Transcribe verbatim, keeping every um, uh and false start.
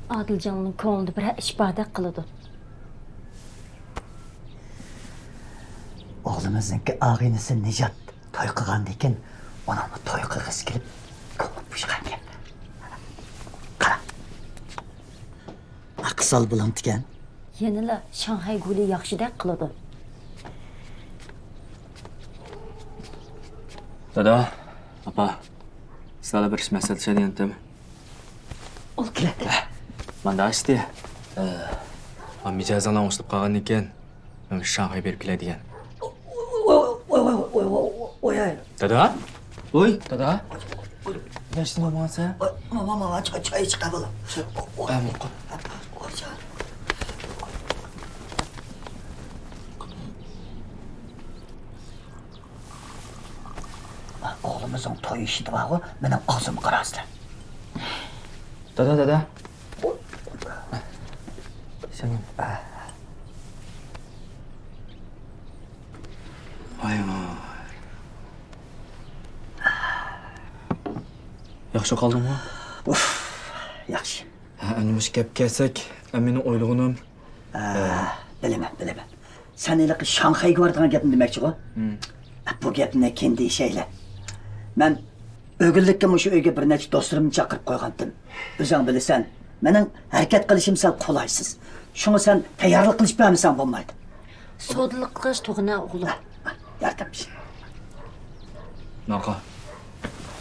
Adilcan'ın ko'nglida bir ish bordek qiladi. O'g'limizniki og'inisi Nijat to'y qilgandan keyin onamni to'y qilg'isi kelib ko'nglim pushgan gap. Qara. Aqsal bilan ekan. Yanıla Shanghai guli yaxshidek qiladi. Dada, apa, sizlarga bir ish maslahatlashadigandimi? Ol keladi. Manda ishdi. Men mijozlarni ushlab qolgandan keyin men Shanghai berib keladigan. Oy, Dada? Oy, dada. Yaşlı mı sen? Mama, mama, çay, çay iç kabul. Ben mutlu. Oğlumuzun toy işi de var o, benim ağzım karastı. Dada, dada. Senin. Vay vay. Yaxshi qoldingmi? Uf, yaxshi. Ha, animash gap kelsak, meni o'ylig'inim. Bilaman, bilaman. Sen ilaqi Shanghayga boradigan gapni demoqchi-ku? Bu gapni keyin deyishaylar. Men o'g'illikka mushu uyga bir necha do'stlarimni chaqirib qo'ygandim. O'zing bilasan, mening harakat qilishim sal qolaysiz. Shuni sen tayyorlik qilib bermasan bo'lmaydi. Sodliq qilish tug'ina o'g'lim. Yordamchi. Naqa.